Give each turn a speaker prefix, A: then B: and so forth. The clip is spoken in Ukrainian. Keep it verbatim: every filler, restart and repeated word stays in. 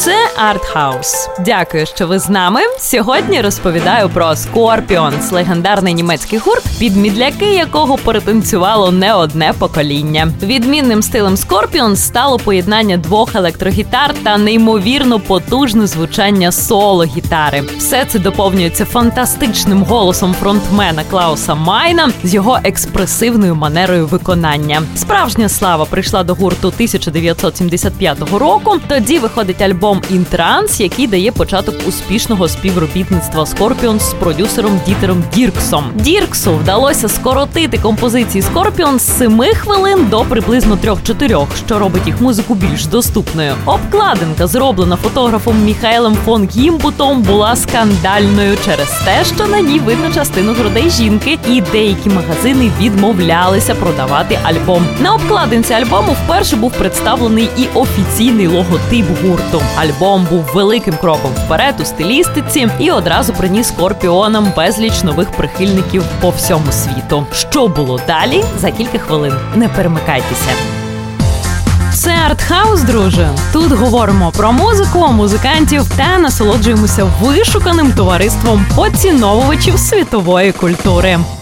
A: Це Артхаус. Дякую, що ви з нами. Сьогодні розповідаю про Scorpions, легендарний німецький гурт, під мідляки якого перетанцювало не одне покоління. Відмінним стилем Scorpions стало поєднання двох електрогітар та неймовірно потужне звучання соло-гітари. Все це доповнюється фантастичним голосом фронтмена Клауса Майна з його експресивною манерою виконання. Справжня слава прийшла до гурту тисяча дев'ятсот сімдесят п'ятого року. Тоді виходить альбом «In Trance», який дає початок успішного співробітництва Scorpions з продюсером Дітером Дірксом. Дірксу вдалося скоротити композиції Scorpions з семи хвилин до приблизно трьох-чотирьох, що робить їх музику більш доступною. Обкладинка, зроблена фотографом Міхаелем фон Гімбутом, була скандальною через те, що на ній видно частину грудей жінки, і деякі магазини відмовлялися продавати альбом. На обкладинці альбому вперше був представлений і офіційний логотип гурту. Альбом був великим кроком вперед у стилістиці і одразу приніс Скорпіонам безліч нових прихильників по всьому світу. Що було далі? За кілька хвилин. Не перемикайтеся. Це Артхаус, друже. Тут говоримо про музику, музикантів та насолоджуємося вишуканим товариством поціновувачів світової культури.